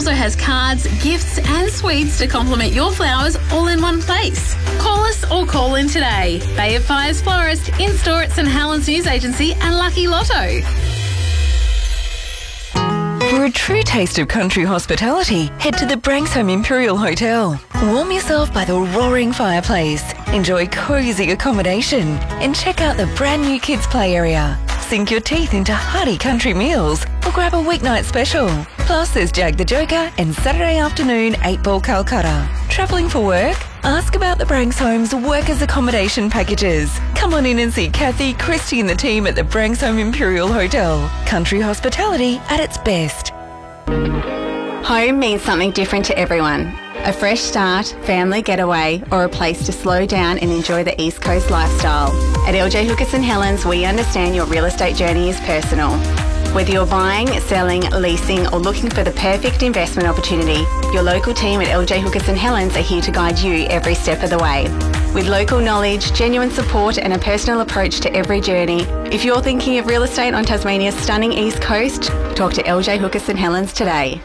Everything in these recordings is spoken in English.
also has cards, gifts and sweets to complement your flowers all in one place. Call us or call in today. Bay of Fires Florist, in-store at St Helens News Agency and Lucky Lotto. For a true taste of country hospitality, head to the Branksome Imperial Hotel. Warm yourself by the roaring fireplace, enjoy cosy accommodation, and check out the brand new kids play area. Sink your teeth into hearty country meals or grab a weeknight special. Plus, there's Jag the Joker and Saturday afternoon 8-Ball Calcutta. Travelling for work? Ask about the Brankshome's workers' accommodation packages. Come on in and see Kathy, Christy and the team at the Branksome Imperial Hotel. Country hospitality at its best. Home means something different to everyone. A fresh start, family getaway, or a place to slow down and enjoy the East Coast lifestyle. At LJ Hooker St Helens, we understand your real estate journey is personal. Whether you're buying, selling, leasing, or looking for the perfect investment opportunity, your local team at LJ Hooker St Helens are here to guide you every step of the way. With local knowledge, genuine support, and a personal approach to every journey, if you're thinking of real estate on Tasmania's stunning East Coast, talk to LJ Hooker St Helens today.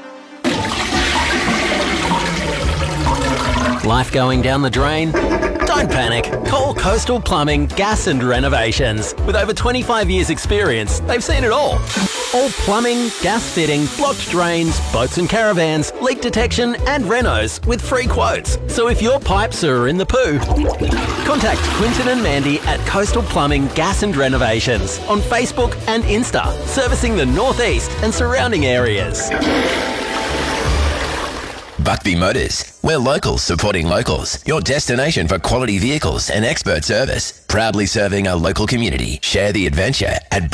Life going down the drain? Don't panic. Call Coastal Plumbing, Gas and Renovations. With over 25 years experience, they've seen it all. All plumbing, gas fitting, blocked drains, boats and caravans, leak detection and renos with free quotes. So if your pipes are in the poo, contact Quinton and Mandy at Coastal Plumbing, Gas and Renovations on Facebook and Insta, servicing the northeast and surrounding areas. Buckby Motors. We're locals supporting locals. Your destination for quality vehicles and expert service. Proudly serving our local community. Share the adventure at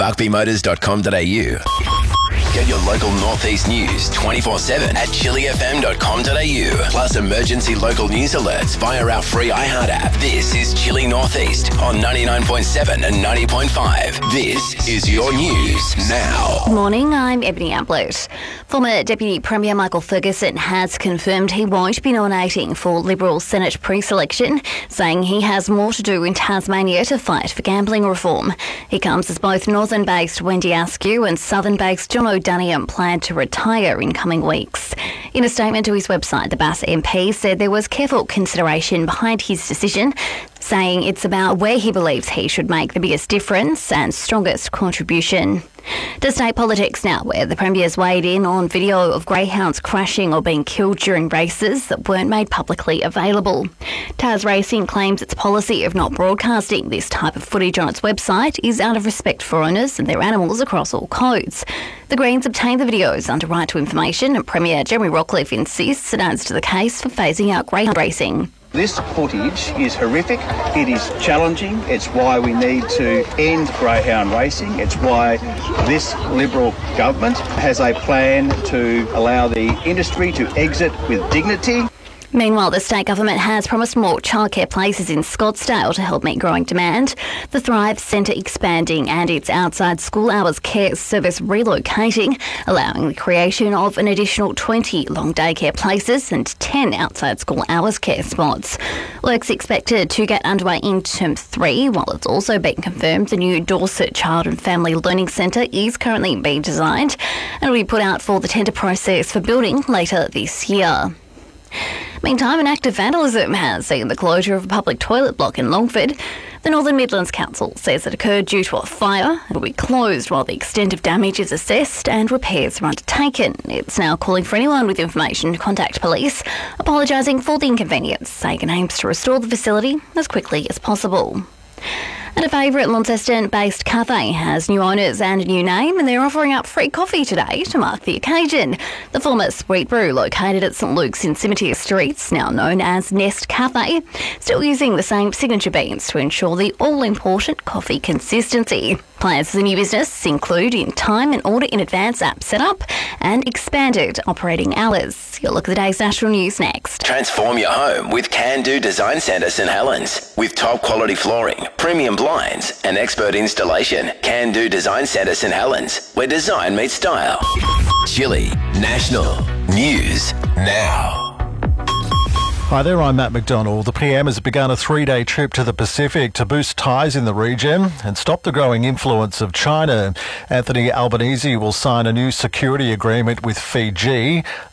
buckbymotors.com.au. Get your local Northeast news 24/7 at chilifm.com.au. Plus emergency local news alerts via our free iHeart app. This is Chilli Northeast on 99.7 and 90.5. This is your news now. Good morning, I'm Ebony Ablett. Former Deputy Premier Michael Ferguson has confirmed he won't be nominating for Liberal Senate pre-selection, saying he has more to do in Tasmania to fight for gambling reform. He comes as both northern-based Wendy Askew and southern-based John O'Daniam plan to retire in coming weeks. In a statement to his website, the Bass MP said there was careful consideration behind his decision, saying it's about where he believes he should make the biggest difference and strongest contribution. To state politics now, where the Premier's weighed in on video of greyhounds crashing or being killed during races that weren't made publicly available. Tas Racing claims its policy of not broadcasting this type of footage on its website is out of respect for owners and their animals across all codes. The Greens obtained the videos under right to information, and Premier Jeremy Rockliff insists it adds to the case for phasing out greyhound racing. This footage is horrific, it is challenging, it's why we need to end greyhound racing, it's why this Liberal government has a plan to allow the industry to exit with dignity. Meanwhile, the state government has promised more childcare places in Scottsdale to help meet growing demand. The Thrive Centre expanding and its outside school hours care service relocating, allowing the creation of an additional 20 long daycare places and 10 outside school hours care spots. Work's expected to get underway in Term 3, while it's also been confirmed the new Dorset Child and Family Learning Centre is currently being designed and will be put out for the tender process for building later this year. Meantime, an act of vandalism has seen the closure of a public toilet block in Longford. The Northern Midlands Council says it occurred due to a fire. It will be closed while the extent of damage is assessed and repairs are undertaken. It's now calling for anyone with information to contact police, apologising for the inconvenience, saying it aims to restore the facility as quickly as possible. And a favourite Launceston-based cafe has new owners and a new name, and they're offering up free coffee today to mark the occasion. The former Sweet Brew, located at St Luke's in Cimetière Streets, now known as Nest Cafe, still using the same signature beans to ensure the all-important coffee consistency. Plans for the new business include in time and order in advance app setup and expanded operating hours. You'll look at the day's national news next. Transform your home with Can Do Design Centre St Helens. With top quality flooring, premium blinds and expert installation. Can Do Design Centre St Helens, where design meets style. Chilli National News Now. Hi there, I'm Matt McDonald. The PM has begun a 3-day trip to the Pacific to boost ties in the region and stop the growing influence of China. Anthony Albanese will sign a new security agreement with Fiji.